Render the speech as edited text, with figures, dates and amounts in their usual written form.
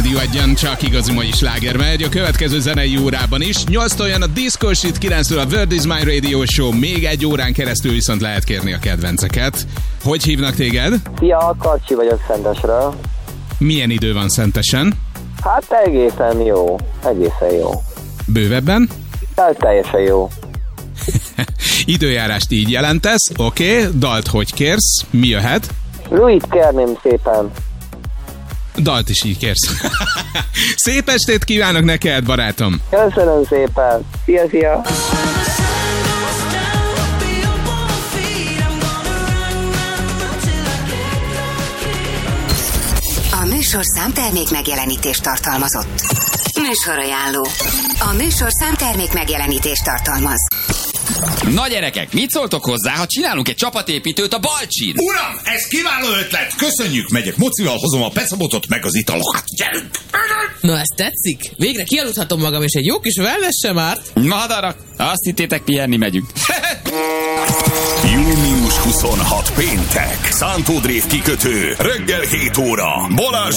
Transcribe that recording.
Rádió Egyen csak igazi mai sláger megy a következő zenei órában is. 8-tól jön a Disco Shit, 9-től a World is My Radio Show, még egy órán keresztül viszont lehet kérni a kedvenceket. Hogy hívnak téged? Szia, Karcsi vagyok Szentesről. Milyen idő van Szentesen? Hát egészen jó, egészen jó. Bővebben? Hát teljesen jó. Időjárást így jelentesz, oké, dalt hogy kérsz, mi jöhet? Louis-t kérném szépen. Dalt is így kérsz. Szép estét kívánok neked, barátom! Köszönöm szépen. Szia, szia! A műsorszám termék megjelenítést tartalmazott. Műsorajánló. A műsorszám termék megjelenítést tartalmaz. Na gyerekek, mit szóltok hozzá, ha csinálunk egy csapatépítőt a Balcsin? Uram, ez kiváló ötlet! Köszönjük, megyek mocival, hozom a pecabotot meg az italokat. Gyerünk! Na, ez tetszik? Végre kialudhatom magam, és egy jó kis wellness sem árt. Madarak, azt hittétek, pihenni megyünk. Június 26 péntek. Szántódrév kikötő. Reggel 7 óra. Balázs